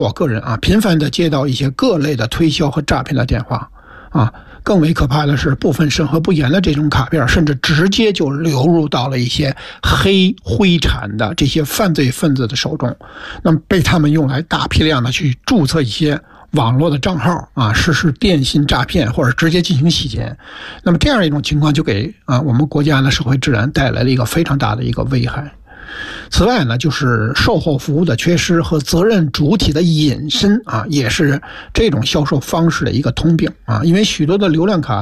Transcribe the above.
我个人频繁地接到一些各类的推销和诈骗的电话更为可怕的是，部分审核不严的这种卡片，甚至直接就流入到了一些灰产的这些犯罪分子的手中，那么被他们用来大批量的去注册一些网络的账号实施电信诈骗或者直接进行洗钱。那么这样一种情况就给我们国家的社会治安带来了一个非常大的一个危害。此外呢，就是售后服务的缺失和责任主体的隐身也是这种销售方式的一个通病因为许多的流量卡